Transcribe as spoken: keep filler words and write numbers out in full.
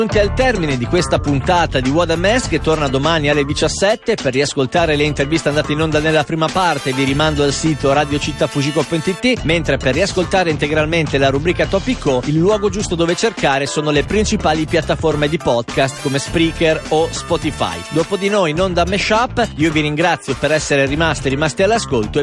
Giunti al termine di questa puntata di What a Mess, che torna domani alle diciassette. Per riascoltare le interviste andate in onda nella prima parte vi rimando al sito radio città fujiko punto it, mentre per riascoltare integralmente la rubrica Topico il luogo giusto dove cercare sono le principali piattaforme di podcast come Spreaker o Spotify. Dopo di noi in onda Mashup, io vi ringrazio per essere rimasti rimasti all'ascolto